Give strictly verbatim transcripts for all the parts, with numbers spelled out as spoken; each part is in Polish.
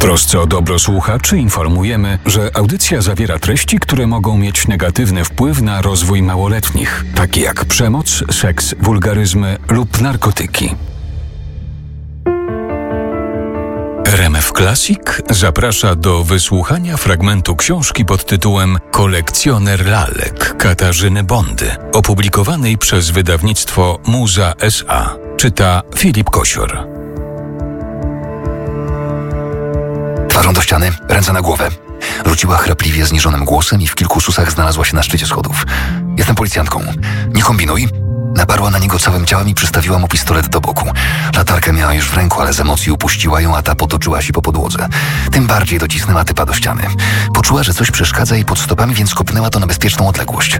trosce o dobro słuchaczy informujemy, że audycja zawiera treści, które mogą mieć negatywny wpływ na rozwój małoletnich, takie jak przemoc, seks, wulgaryzmy lub narkotyki. R M F Classic zaprasza do wysłuchania fragmentu książki pod tytułem Kolekcjoner lalek Katarzyny Bondy, opublikowanej przez wydawnictwo Muza S A. Czyta Filip Kosior. Twarzą do ściany, ręce na głowę. Rzuciła chrapliwie zniżonym głosem i w kilku susach znalazła się na szczycie schodów. Jestem policjantką. Nie kombinuj. Naparła na niego całym ciałem i przystawiła mu pistolet do boku. Latarkę miała już w ręku, ale z emocji upuściła ją, a ta potoczyła się po podłodze. Tym bardziej docisnęła typa do ściany. Poczuła, że coś przeszkadza jej pod stopami, więc kopnęła to na bezpieczną odległość.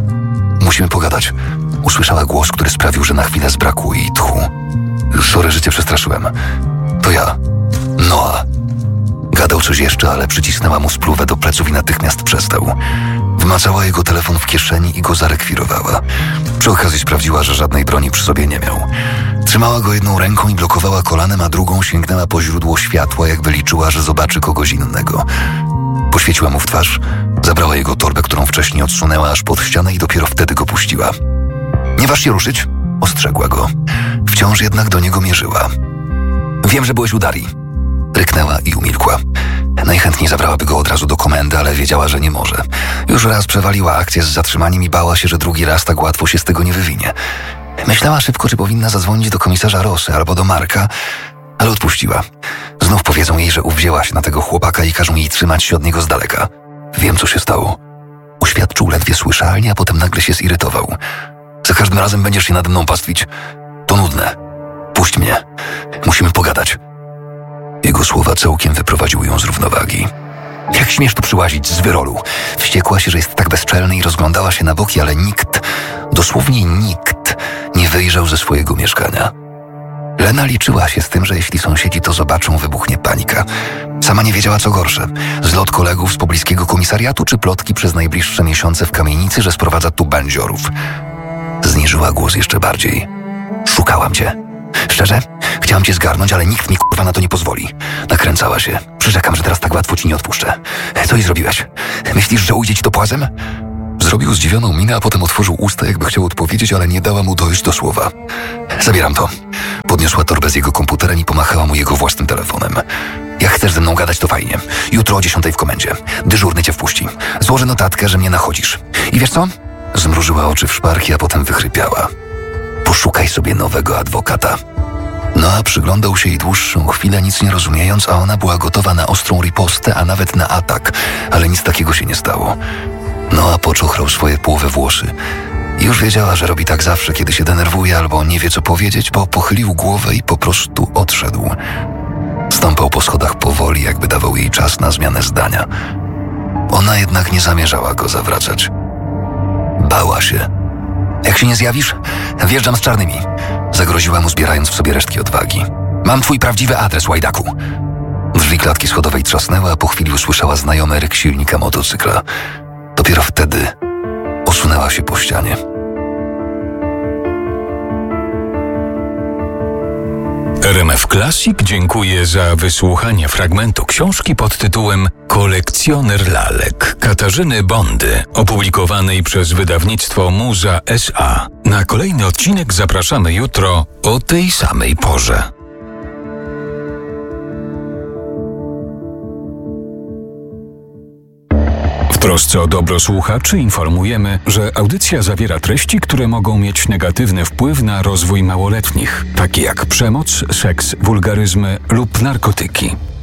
Musimy pogadać. Usłyszała głos, który sprawił, że na chwilę zbrakło jej tchu. Sorry, że cię przestraszyłem. To ja. Noah. Gadał coś jeszcze, ale przycisnęła mu spluwę do pleców i natychmiast przestał. Wmacała jego telefon w kieszeni i go zarekwirowała. Przy okazji sprawdziła, że żadnej broni przy sobie nie miał. Trzymała go jedną ręką i blokowała kolanem, a drugą sięgnęła po źródło światła, jakby liczyła, że zobaczy kogoś innego. Poświeciła mu w twarz, zabrała jego torbę, którą wcześniej odsunęła aż pod ścianę i dopiero wtedy go puściła. Nie waż się ruszyć, ostrzegła go. Wciąż jednak do niego mierzyła. Wiem, że byłeś u Darii. Ryknęła i umilkła. Najchętniej zabrałaby go od razu do komendy, ale wiedziała, że nie może. Już raz przewaliła akcję z zatrzymaniem i bała się, że drugi raz tak łatwo się z tego nie wywinie. Myślała szybko, czy powinna zadzwonić do komisarza Rosy albo do Marka, ale odpuściła. Znów powiedzą jej, że uwzięła się na tego chłopaka i każą jej trzymać się od niego z daleka. Wiem, co się stało. Oświadczył ledwie słyszalnie, a potem nagle się zirytował. Za każdym razem będziesz się nade mną pastwić. To nudne. Puść mnie. Musimy pogadać. Jego słowa całkiem wyprowadziły ją z równowagi. Jak śmiesz tu przyłazić z wyrolu? Wściekła się, że jest tak bezczelny i rozglądała się na boki, ale nikt, dosłownie nikt, nie wyjrzał ze swojego mieszkania. Lena liczyła się z tym, że jeśli sąsiedzi to zobaczą, wybuchnie panika. Sama nie wiedziała, co gorsze. Zlot kolegów z pobliskiego komisariatu czy plotki przez najbliższe miesiące w kamienicy, że sprowadza tu bandziorów. Zniżyła głos jeszcze bardziej. Szukałam cię. Szczerze? Chciałam cię zgarnąć, ale nikt mi kurwa na to nie pozwoli. Nakręcała się. Przyrzekam, że teraz tak łatwo ci nie odpuszczę. Co jej zrobiłeś? Myślisz, że ujdzie ci to płazem? Zrobił zdziwioną minę, a potem otworzył usta, jakby chciał odpowiedzieć, ale nie dała mu dojść do słowa. Zabieram to. Podniosła torbę z jego komputerem i pomachała mu jego własnym telefonem. Jak chcesz ze mną gadać, to fajnie. Jutro o dziesiątej w komendzie. Dyżurny cię wpuści. Złożę notatkę, że mnie nachodzisz. I wiesz co? Zmrużyła oczy w szparki, a potem wychrypiała. Poszukaj sobie nowego adwokata. No a przyglądał się jej dłuższą chwilę, nic nie rozumiejąc, a ona była gotowa na ostrą ripostę, a nawet na atak, ale nic takiego się nie stało. No a poczochrał swoje połowe włosy. I już wiedziała, że robi tak zawsze, kiedy się denerwuje albo nie wie, co powiedzieć, bo pochylił głowę i po prostu odszedł. Stąpał po schodach powoli, jakby dawał jej czas na zmianę zdania. Ona jednak nie zamierzała go zawracać. Bała się. Jak się nie zjawisz, wjeżdżam z czarnymi. Zagroziła mu, zbierając w sobie resztki odwagi. Mam twój prawdziwy adres, łajdaku. Drzwi klatki schodowej trzasnęły, a po chwili usłyszała znajomy ryk silnika motocykla. Dopiero wtedy osunęła się po ścianie. R M F Classic dziękuję za wysłuchanie fragmentu książki pod tytułem Kolekcjoner lalek Katarzyny Bondy, opublikowanej przez wydawnictwo Muza S A. Na kolejny odcinek zapraszamy jutro o tej samej porze. W trosce o dobro słuchaczy informujemy, że audycja zawiera treści, które mogą mieć negatywny wpływ na rozwój małoletnich, takie jak przemoc, seks, wulgaryzmy lub narkotyki.